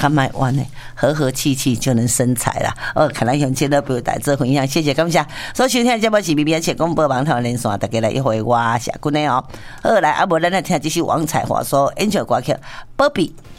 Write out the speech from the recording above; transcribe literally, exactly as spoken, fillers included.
看卖完呢，和和气气就能生财啦。哦，看来用钱都不有带这分享，谢谢感谢。所以收听节目是 B B 七广播网头连线，大家来一回我下过来哦。好来，啊无咱来听这是王彩华所演唱歌曲《宝贝》。